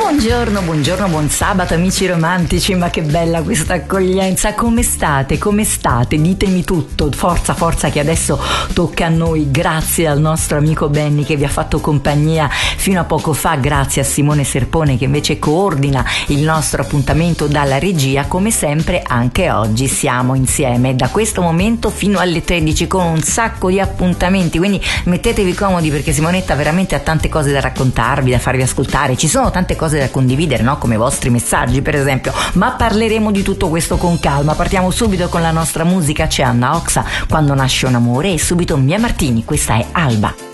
Buongiorno, buongiorno, buon sabato amici romantici, ma che bella questa accoglienza, come state, come state? Ditemi tutto, forza, forza che adesso tocca a noi, grazie al nostro amico Benny che vi ha fatto compagnia fino a poco fa, grazie a Simone Serpone che invece coordina il nostro appuntamento dalla regia, come sempre anche oggi siamo insieme da questo momento fino alle 13 con un sacco di appuntamenti, quindi mettetevi comodi perché Simonetta veramente ha tante cose da raccontarvi, da farvi ascoltare, ci sono tante cose da condividere, no? Come i vostri messaggi per esempio, ma parleremo di tutto questo con calma. Partiamo subito con la nostra musica, c'è Anna Oxa, Quando nasce un amore, e subito Mia Martini, questa è Alba.